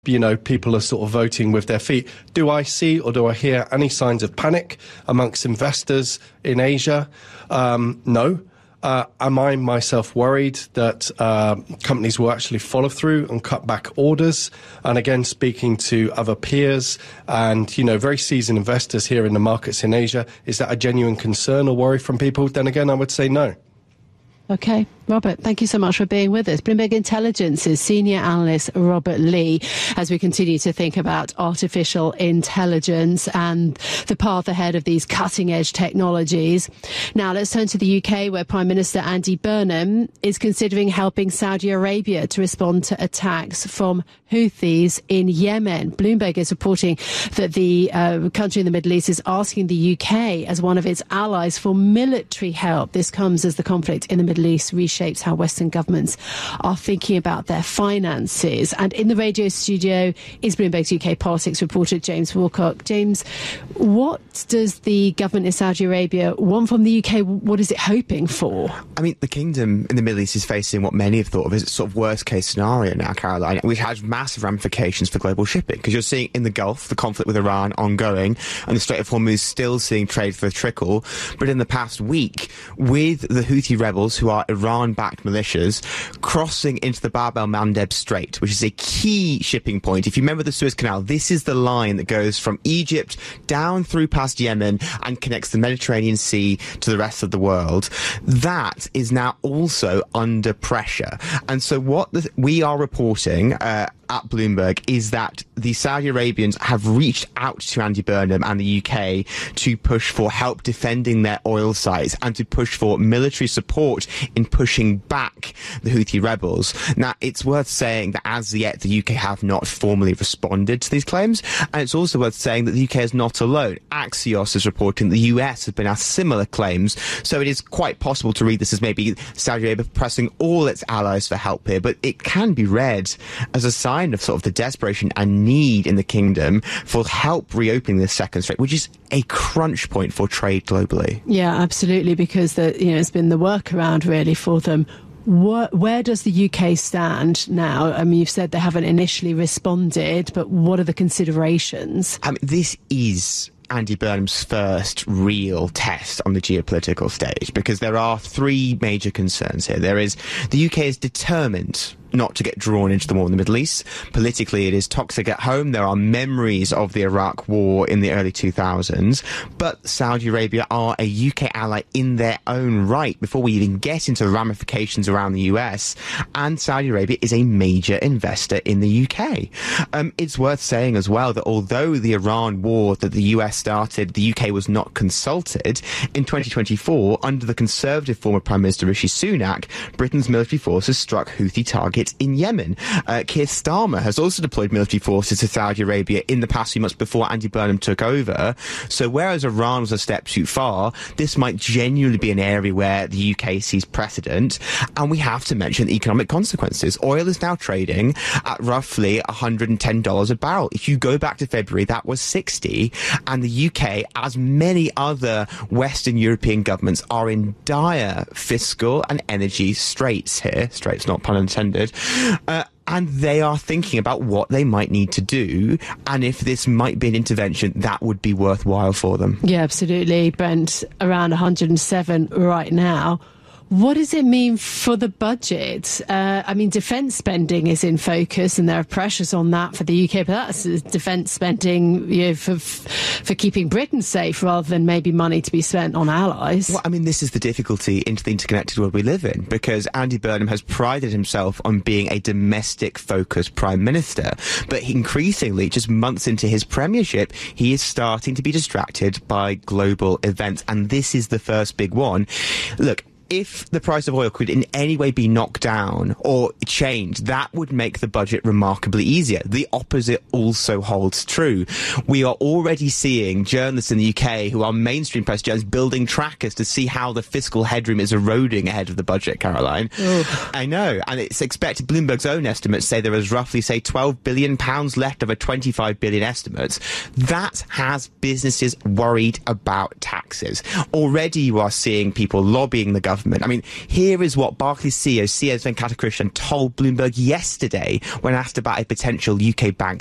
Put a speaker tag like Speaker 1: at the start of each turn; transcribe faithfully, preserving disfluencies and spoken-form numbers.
Speaker 1: you know, people are sort of voting with their feet. Do I see or do I hear any signs of panic amongst investors in Asia? Um, no. Uh, am I myself worried that uh, companies will actually follow through and cut back orders? And again, speaking to other peers and, you know, very seasoned investors here in the markets in Asia, is that a genuine concern or worry from people? Then again, I would say no.
Speaker 2: OK, Robert, thank you so much for being with us. Bloomberg Intelligence's senior analyst Robert Lee, as we continue to think about artificial intelligence and the path ahead of these cutting-edge technologies. Now, let's turn to the U K, where Prime Minister Andy Burnham is considering helping Saudi Arabia to respond to attacks from Houthis in Yemen. Bloomberg is reporting that the uh, country in the Middle East is asking the U K as one of its allies for military help. This comes as the conflict in the Middle East reshapes how Western governments are thinking about their finances. And in the radio studio is Bloomberg's U K politics reporter James Wilcock. James, what does the government in Saudi Arabia want from the U K? What is it hoping for?
Speaker 3: I mean, the kingdom in the Middle East is facing what many have thought of as sort of worst case scenario now, Caroline, which has massive ramifications for global shipping, because you're seeing in the Gulf the conflict with Iran ongoing and the Strait of Hormuz still seeing trade for a trickle. But in the past week, with the Houthi rebels, who are Iran-backed militias, crossing into the Bab el-Mandeb Strait, which is a key shipping point. If you remember the Suez Canal, this is the line that goes from Egypt down through past Yemen and connects the Mediterranean Sea to the rest of the world. That is now also under pressure. And so what the, we are reporting uh, at Bloomberg is that the Saudi Arabians have reached out to Andy Burnham and the U K to push for help defending their oil sites and to push for military support in pushing back the Houthi rebels. Now, it's worth saying that as yet the U K have not formally responded to these claims, and it's also worth saying that the U K is not alone. Axios is reporting the U S has been asked similar claims, so it is quite possible to read this as maybe Saudi Arabia pressing all its allies for help here, but it can be read as a sign of sort of the desperation and need in the kingdom for help reopening this second strait, which is a crunch point for trade globally.
Speaker 2: Yeah, absolutely, because the, you know, it's been the workaround really for them. What, where does the U K stand now? I mean, you've said they haven't initially responded, but what are the considerations?
Speaker 3: I mean, this is Andy Burnham's first real test on the geopolitical stage, because there are three major concerns here. There is the U K is determined not to get drawn into the war in the Middle East. Politically, it is toxic at home. There are memories of the Iraq war in the early two thousands. But Saudi Arabia are a U K ally in their own right before we even get into the ramifications around the U S. And Saudi Arabia is a major investor in the U K. Um, it's worth saying as well that although the Iran war that the U S started, the U K was not consulted, in twenty twenty-four, under the Conservative former Prime Minister Rishi Sunak, Britain's military forces struck Houthi targets in Yemen. Uh, Keir Starmer has also deployed military forces to Saudi Arabia in the past few months before Andy Burnham took over. So whereas Iran was a step too far, this might genuinely be an area where the U K sees precedent. And we have to mention the economic consequences. Oil is now trading at roughly one hundred ten dollars a barrel. If you go back to February, that was sixty. And the U K, as many other Western European governments, are in dire fiscal and energy straits here. Straits, not pun intended. Uh, and they are thinking about what they might need to do, and if this might be an intervention that would be worthwhile for them.
Speaker 2: Yeah, absolutely. Brent, around one hundred seven right now. What does it mean for the budget? Uh, I mean, defence spending is in focus, and there are pressures on that for the U K, but that's defence spending, you know, for for keeping Britain safe rather than maybe money to be spent on allies.
Speaker 3: Well, I mean, this is the difficulty into the interconnected world we live in, because Andy Burnham has prided himself on being a domestic-focused Prime Minister, but increasingly, just months into his premiership, he is starting to be distracted by global events, and this is the first big one. Look, if the price of oil could in any way be knocked down or changed, that would make the budget remarkably easier. The opposite also holds true. We are already seeing journalists in the U K who are mainstream press journalists building trackers to see how the fiscal headroom is eroding ahead of the budget, Caroline. Oof. I know. And it's expected, Bloomberg's own estimates say there is roughly, say, twelve billion pounds left of a twenty-five billion estimate. That has businesses worried about taxes. Already you are seeing people lobbying the government government. I mean, here is what Barclays C E O C S Venkatakrishnan told Bloomberg yesterday when asked about a potential U K bank